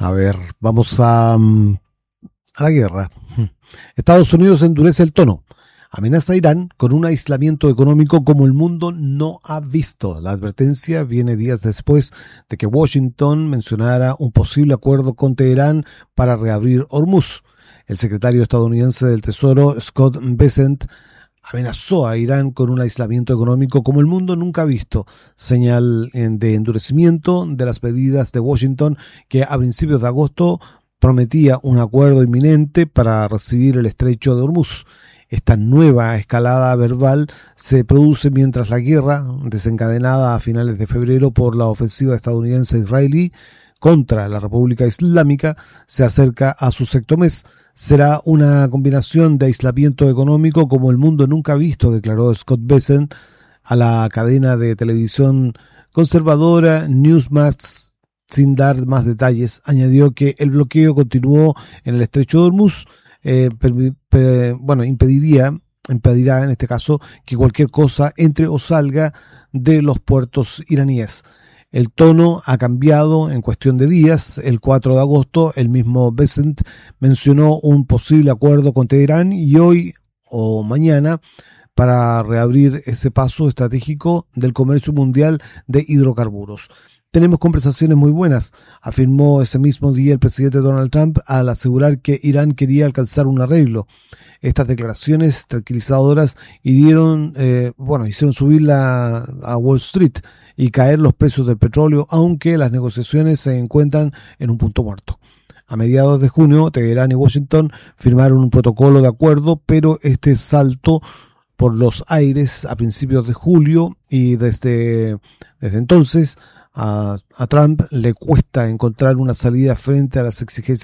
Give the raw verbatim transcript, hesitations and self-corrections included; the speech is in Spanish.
A ver, vamos a, a la guerra. Estados Unidos endurece el tono. Amenaza a Irán con un aislamiento económico como el mundo no ha visto. La advertencia viene días después de que Washington mencionara un posible acuerdo con Teherán para reabrir Hormuz. El secretario estadounidense del Tesoro, Scott Bessent, amenazó a Irán con un aislamiento económico como el mundo nunca ha visto, señal de endurecimiento de las medidas de Washington que a principios de agosto prometía un acuerdo inminente para recibir el estrecho de Hormuz. Esta nueva escalada verbal se produce mientras la guerra, desencadenada a finales de febrero por la ofensiva estadounidense israelí contra la República Islámica, se acerca a su sexto mes. Será una combinación de aislamiento económico como el mundo nunca ha visto, declaró Scott Bessent a la cadena de televisión conservadora Newsmax. Sin dar más detalles, añadió que el bloqueo continuó en el estrecho de Hormuz. Eh, per, per, bueno, impediría, impedirá en este caso que cualquier cosa entre o salga de los puertos iraníes. El tono ha cambiado en cuestión de días. El cuatro de agosto, el mismo Bessent mencionó un posible acuerdo con Teherán y hoy o mañana para reabrir ese paso estratégico del comercio mundial de hidrocarburos. Tenemos conversaciones muy buenas, afirmó ese mismo día el presidente Donald Trump al asegurar que Irán quería alcanzar un arreglo. Estas declaraciones tranquilizadoras hirieron, eh, bueno, hicieron subir la, a Wall Street y caer los precios del petróleo, aunque las negociaciones se encuentran en un punto muerto. A mediados de junio, Teherán y Washington firmaron un protocolo de acuerdo, pero este saltó por los aires a principios de julio y desde, desde entonces A, a Trump le cuesta encontrar una salida frente a las exigencias